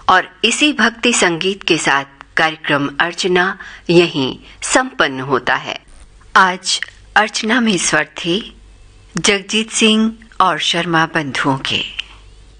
और इसी भक्ति संगीत के साथ कार्यक्रम अर्चना यहीं संपन्न होता है। आज अर्चना में स्वर थे जगजीत सिंह और शर्मा बंधुओं के।